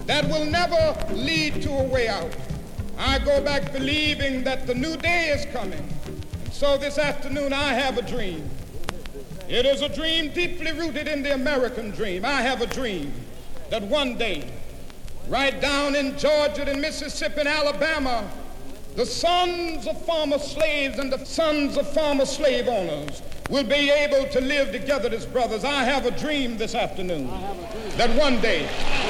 that will never lead to a way out. I go back believing that the new day is coming. And so this afternoon I have a dream. It is a dream deeply rooted in the American dream. I have a dream that one day, right down in Georgia and Mississippi and Alabama, the sons of former slaves and the sons of former slave owners will be able to live together as brothers. I have a dream this afternoon that one day,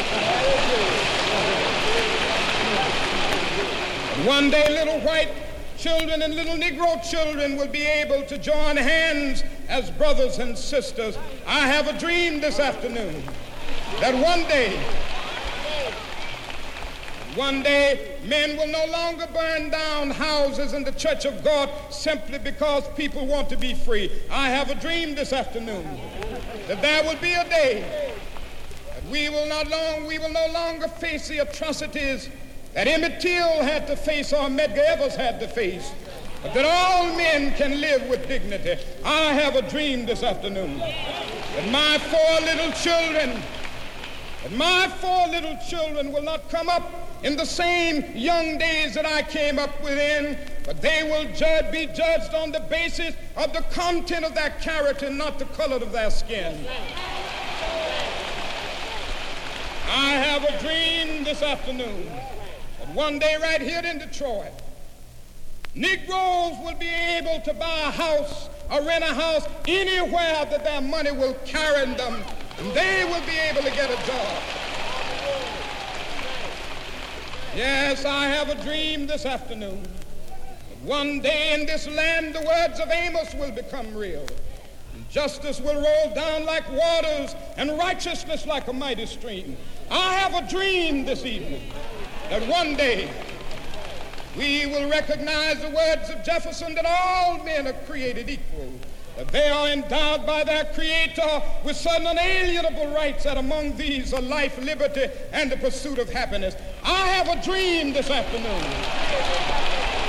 little white children and little Negro children will be able to join hands as brothers and sisters. I have a dream this afternoon that one day, men will no longer burn down houses in the church of God simply because people want to be free. I have a dream this afternoon that there will be a day that we will no longer face the atrocities that Emmett Till had to face or Medgar Evers had to face, but that all men can live with dignity. I have a dream this afternoon that my four little children will not come up in the same young days that I came up within, but they will be judged on the basis of the content of their character, not the color of their skin. I have a dream this afternoon that one day right here in Detroit, Negroes will be able to buy a house or rent a house anywhere that their money will carry them, and they will be able to get a job. Yes, I have a dream this afternoon that one day in this land the words of Amos will become real. And justice will roll down like waters and righteousness like a mighty stream. I have a dream this evening that one day we will recognize the words of Jefferson that all men are created equal, that they are endowed by their Creator with certain unalienable rights, that among these are life, liberty, and the pursuit of happiness. I have a dream this afternoon